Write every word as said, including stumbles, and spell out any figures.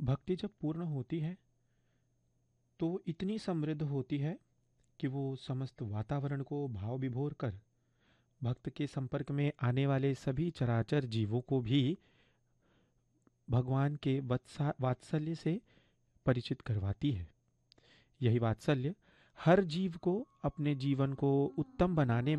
भक्ति जब पूर्ण होती है तो वो इतनी समृद्ध होती है कि वो समस्त वातावरण को भाव विभोर कर भक्त के संपर्क में आने वाले सभी चराचर जीवों को भी भगवान के वत्सा वात्सल्य से परिचित करवाती है। यही वात्सल्य हर जीव को अपने जीवन को उत्तम बनाने